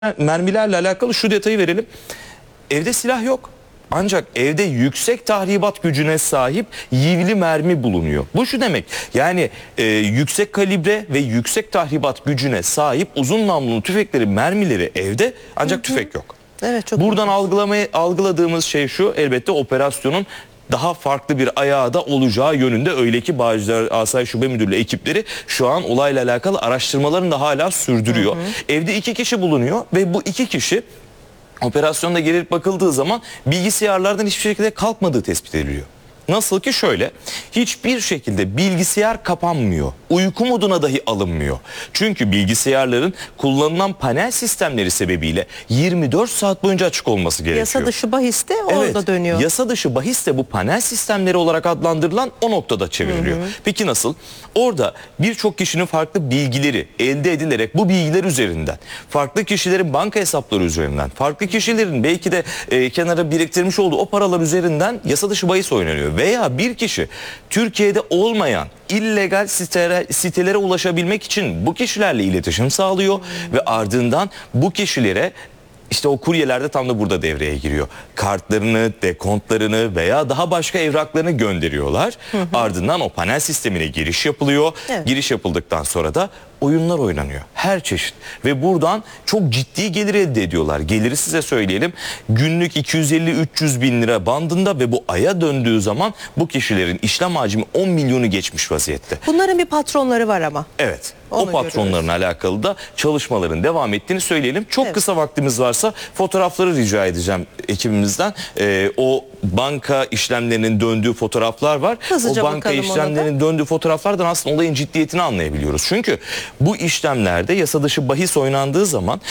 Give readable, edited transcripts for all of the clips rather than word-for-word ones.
mermilerle alakalı şu detayı verelim. Evde silah yok. Ancak evde yüksek tahribat gücüne sahip yivli mermi bulunuyor. Bu şu demek, yani yüksek kalibre ve yüksek tahribat gücüne sahip uzun namlulu tüfekleri, mermileri evde, ancak tüfek yok. Evet, çok buradan algıladığımız şey şu: elbette operasyonun daha farklı bir ayağı da olacağı yönünde. Öyle ki Bağcılar Asayiş Şube Müdürlüğü ekipleri şu an olayla alakalı araştırmalarını da hala sürdürüyor. Evde 2 kişi bulunuyor ve bu 2 kişi operasyonda gelip bakıldığı zaman bilgisayarlardan hiçbir şekilde kalkmadığı tespit ediliyor. Nasıl ki şöyle, hiçbir şekilde bilgisayar kapanmıyor. Uyku moduna dahi alınmıyor. Çünkü bilgisayarların kullanılan panel sistemleri sebebiyle 24 saat boyunca açık olması gerekiyor. Yasa dışı bahis de orada dönüyor. Yasa dışı bahis de bu panel sistemleri olarak adlandırılan o noktada çevriliyor. Peki nasıl? Orada birçok kişinin farklı bilgileri elde edilerek, bu bilgiler üzerinden, farklı kişilerin banka hesapları üzerinden, farklı kişilerin belki de kenara biriktirmiş olduğu o paralar üzerinden yasa dışı bahis oynanıyor. Veya bir kişi Türkiye'de olmayan illegal sitelere ulaşabilmek için bu kişilerle iletişim sağlıyor ve ardından bu kişilere, İşte o kuryeler de tam da burada devreye giriyor, kartlarını, dekontlarını veya daha başka evraklarını gönderiyorlar. Ardından o panel sistemine giriş yapılıyor. Giriş yapıldıktan sonra da oyunlar oynanıyor. Her çeşit. Ve buradan çok ciddi gelir elde ediyorlar. Geliri size söyleyelim, günlük 250-300 bin lira bandında ve bu aya döndüğü zaman bu kişilerin işlem hacmi 10 milyonu geçmiş vaziyette. Bunların bir patronları var ama. Evet. Onu o patronların alakalı da çalışmaların devam ettiğini söyleyelim. Çok kısa vaktimiz varsa fotoğrafları rica edeceğim ekibimizden. O banka işlemlerinin döndüğü fotoğraflar var. Hızlıca o banka işlemlerinin döndüğü fotoğraflardan aslında olayın ciddiyetini anlayabiliyoruz. Çünkü bu işlemlerde yasa dışı bahis oynandığı zaman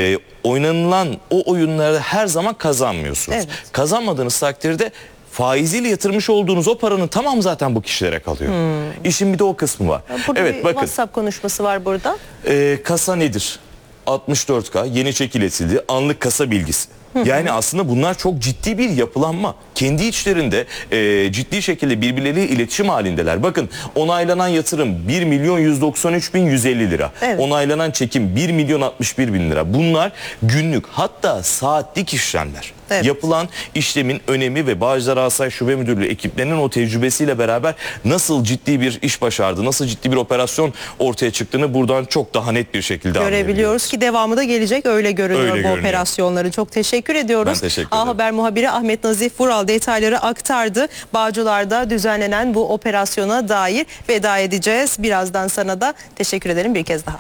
oynanılan o oyunlarda her zaman kazanmıyorsunuz. Evet. Kazanmadığınız takdirde faiziyle yatırmış olduğunuz o paranın tamamı zaten bu kişilere kalıyor. İşin bir de o kısmı var. Burada evet, bir bakın. WhatsApp konuşması var burada. Kasa nedir? 64K yeni çekiletildi. Anlık kasa bilgisi. Yani aslında bunlar çok ciddi bir yapılanma. Kendi içlerinde ciddi şekilde birbirleriyle iletişim halindeler. Bakın, onaylanan yatırım 1.193.150 lira. Evet. Onaylanan çekim 1.061.000 lira. Bunlar günlük, hatta saatlik işlemler. Evet. Yapılan işlemin önemi ve Bağcılar Asayiş Şube Müdürlüğü ekiplerinin o tecrübesiyle beraber nasıl ciddi bir iş başardı, nasıl ciddi bir operasyon ortaya çıktığını buradan çok daha net bir şekilde görebiliyoruz ki devamı da gelecek, öyle görünüyor bu operasyonları. Çok teşekkür ediyoruz. Ben teşekkür ederim. Haber muhabiri Ahmet Nazif Vural detayları aktardı. Bağcılar'da düzenlenen bu operasyona dair veda edeceğiz. Birazdan sana da teşekkür ederim bir kez daha.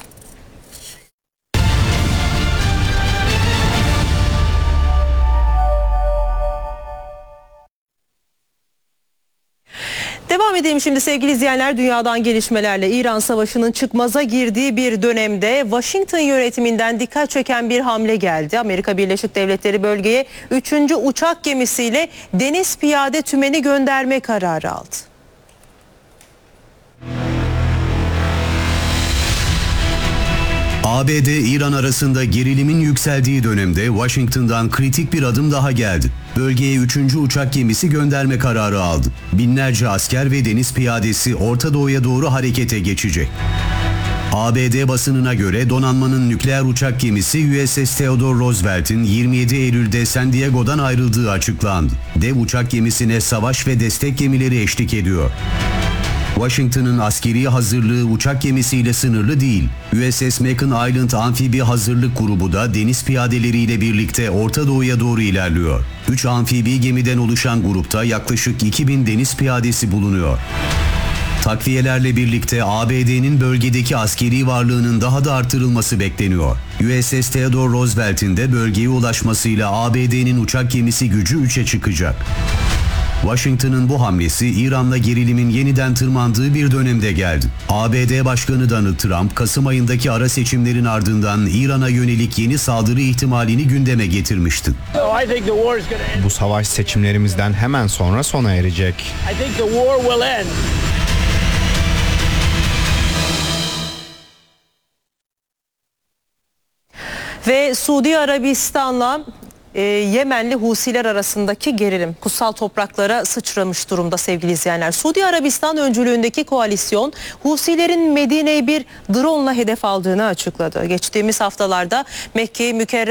Devam edelim şimdi sevgili izleyenler, dünyadan gelişmelerle. İran Savaşı'nın çıkmaza girdiği bir dönemde Washington yönetiminden dikkat çeken bir hamle geldi. Amerika Birleşik Devletleri bölgeye 3. uçak gemisiyle deniz piyade tümeni gönderme kararı aldı. ABD-İran arasında gerilimin yükseldiği dönemde Washington'dan kritik bir adım daha geldi. Bölgeye 3. uçak gemisi gönderme kararı aldı. Binlerce asker ve deniz piyadesi Orta Doğu'ya doğru harekete geçecek. ABD basınına göre donanmanın nükleer uçak gemisi USS Theodore Roosevelt'in 27 Eylül'de San Diego'dan ayrıldığı açıklandı. Dev uçak gemisine savaş ve destek gemileri eşlik ediyor. Washington'ın askeri hazırlığı uçak gemisiyle sınırlı değil. USS Mackinac Island amfibi hazırlık grubu da deniz piyadeleriyle birlikte Orta Doğu'ya doğru ilerliyor. 3 amfibi gemiden oluşan grupta yaklaşık 2000 deniz piyadesi bulunuyor. Takviyelerle birlikte ABD'nin bölgedeki askeri varlığının daha da artırılması bekleniyor. USS Theodore Roosevelt'in de bölgeye ulaşmasıyla ABD'nin uçak gemisi gücü 3'e çıkacak. Washington'ın bu hamlesi İran'la gerilimin yeniden tırmandığı bir dönemde geldi. ABD Başkanı Donald Trump, Kasım ayındaki ara seçimlerin ardından İran'a yönelik yeni saldırı ihtimalini gündeme getirmişti. Bu savaş seçimlerimizden hemen sonra sona erecek. Ve Suudi Arabistan'la Yemenli Husiler arasındaki gerilim kutsal topraklara sıçramış durumda sevgili izleyenler. Suudi Arabistan öncülüğündeki koalisyon Husilerin Medine'yi bir drone'la hedef aldığını açıkladı. Geçtiğimiz haftalarda Mekke-i Mükerreme